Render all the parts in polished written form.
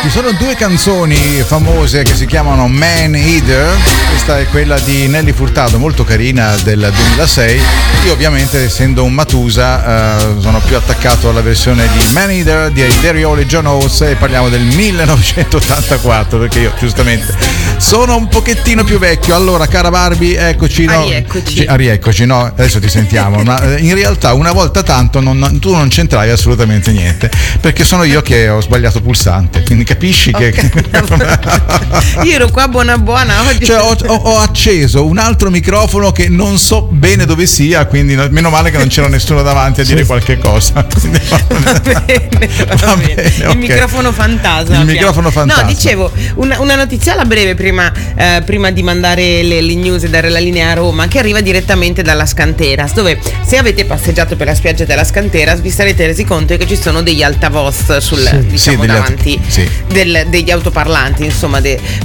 Ci sono due canzoni famose che si chiamano Man Eater. Questa è quella di Nelly Furtado, molto carina, del 2006. Io ovviamente, essendo un Matusa, sono più attaccato alla versione di Man Eater di Daryl e John Oates, e parliamo del 1984, perché io giustamente sono un pochettino più vecchio. Allora, cara Barbie, eccoci, no? Rieccoci, no? Adesso ti sentiamo. Ma in realtà una volta tanto tu non c'entravi assolutamente niente, perché sono io che ho sbagliato pulsante, quindi capisci che io ero qua buona oggi. Cioè, ho acceso un altro microfono che non so bene dove sia, quindi meno male che non c'era nessuno davanti a dire qualche cosa. Quindi, va bene. Okay. Il microfono fantasma. No, dicevo una notizia alla breve prima di mandare le news e dare la linea a Roma, che arriva direttamente dalla Scanteras, dove, se avete passeggiato per la spiaggia della Scanteras, vi sarete resi conto che ci sono degli altavoz davanti degli autoparlanti, insomma,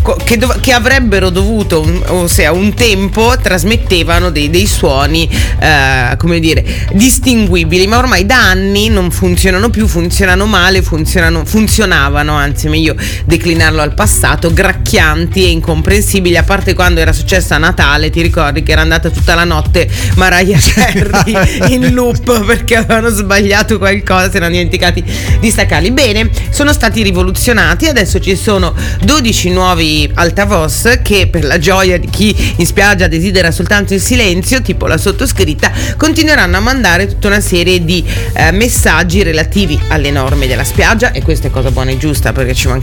che avrebbero dovuto, ossia un tempo trasmettevano dei suoni come dire, distinguibili, ma ormai da anni non funzionano più, funzionano male, funzionavano, anzi meglio declinarlo al passato, gracchianti e incomprensibili, a parte quando era successo a Natale, ti ricordi che era andata tutta la notte Mariah Carey in loop perché avevano sbagliato qualcosa, si erano dimenticati di staccarli. Bene, sono stati rivoluzionati, adesso ci sono 12 nuovi altavoz che, per la gioia di chi in spiaggia desidera soltanto il silenzio, tipo la sottoscritta, continueranno a mandare tutta una serie di messaggi relativi alle norme della spiaggia, e questa è cosa buona e giusta, perché ci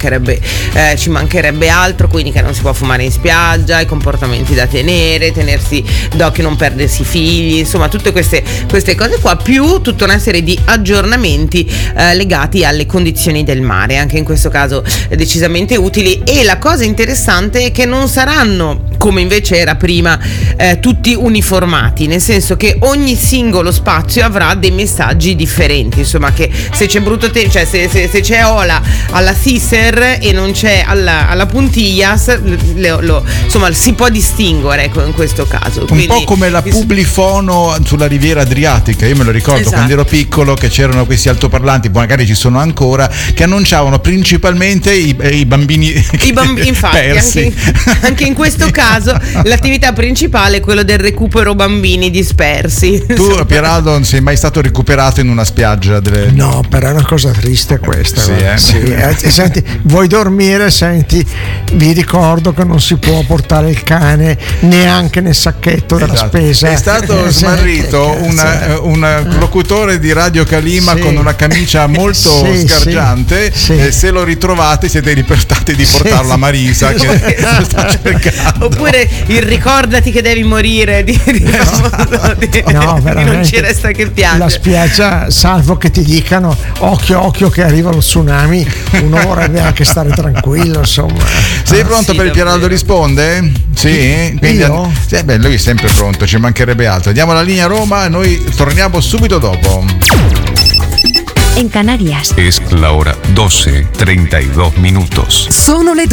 mancherebbe altro, quindi che non si può fumare in spiaggia, i comportamenti da tenersi d'occhio, non perdersi i figli, insomma tutte queste cose qua, più tutta una serie di aggiornamenti legati alle condizioni del mare, anche in questo caso decisamente utili. E la cosa interessante è che non saranno, come invece era prima, tutti uniformati, nel senso che ogni singolo spazio avrà dei messaggi differenti, insomma, che se c'è brutto tempo, cioè se c'è ola alla Siser e non c'è alla Puntillas, insomma si può distinguere, ecco, in questo caso. Un po' come la Publifono sulla riviera adriatica. Io me lo ricordo, quando ero piccolo, che c'erano questi altoparlanti, magari ci sono ancora, che annunciavano principalmente i bambini infatti persi. Anche in questo caso l'attività principale è quello del recupero bambini dispersi. Tu, Pieraldo, non sei mai stato recuperato in una spiaggia? No, però è una cosa triste questa. Senti, vuoi dormire? Senti, vi ricordo che non si può portare il cane neanche nel sacchetto della spesa. È stato smarrito un locutore di Radio Calima con una camicia molto sgargiante. Se lo ritrovate siete riportati di portarlo a Marisa, che lo sta cercando. Oppure il ricordati che devi morire no, non ci resta che piangere. La spiaggia, salvo che ti dicano occhio che arriva lo tsunami, un'ora deve anche stare tranquillo, insomma. Sei pronto per il Pieraldo risponde? Sì? Quindi io? Lui è sempre pronto, ci mancherebbe altro. Diamo la linea a Roma e noi torniamo subito dopo. En Canarias es la hora 12:32 minutos. Sono le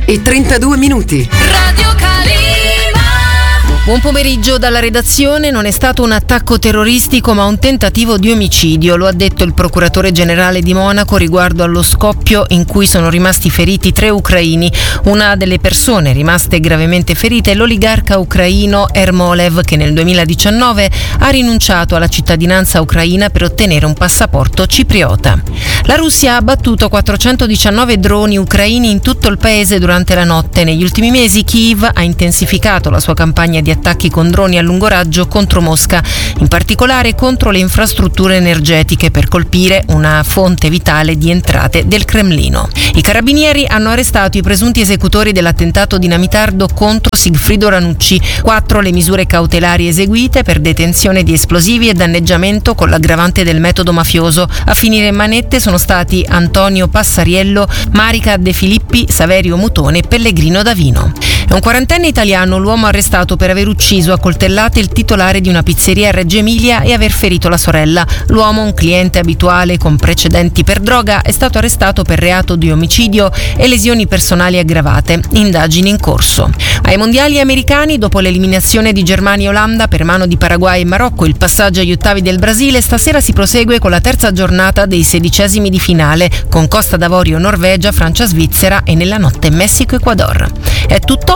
12:32. Radio Calima. Buon pomeriggio dalla redazione. Non è stato un attacco terroristico ma un tentativo di omicidio, lo ha detto il procuratore generale di Monaco riguardo allo scoppio in cui sono rimasti feriti 3 ucraini. Una delle persone rimaste gravemente ferite è l'oligarca ucraino Ermolev, che nel 2019 ha rinunciato alla cittadinanza ucraina per ottenere un passaporto cipriota. La Russia ha abbattuto 419 droni ucraini in tutto il paese durante la notte. Negli ultimi mesi Kyiv ha intensificato la sua campagna di attacchi con droni a lungo raggio contro Mosca, in particolare contro le infrastrutture energetiche, per colpire una fonte vitale di entrate del Cremlino. I carabinieri hanno arrestato i presunti esecutori dell'attentato dinamitardo contro Sigfrido Ranucci. 4 le misure cautelari eseguite per detenzione di esplosivi e danneggiamento con l'aggravante del metodo mafioso. A finire in manette sono stati Antonio Passariello, Marica De Filippi, Saverio Mutone e Pellegrino Davino. È un 40enne italiano l'uomo arrestato per aver aver ucciso a coltellate il titolare di una pizzeria a Reggio Emilia e aver ferito la sorella. L'uomo, un cliente abituale con precedenti per droga, è stato arrestato per reato di omicidio e lesioni personali aggravate. Indagini in corso. Ai mondiali americani, dopo l'eliminazione di Germania e Olanda per mano di Paraguay e Marocco, il passaggio agli ottavi del Brasile, stasera si prosegue con la terza giornata dei 16esimi di finale, con Costa d'Avorio, Norvegia, Francia, Svizzera e nella notte Messico-Ecuador. È tutto,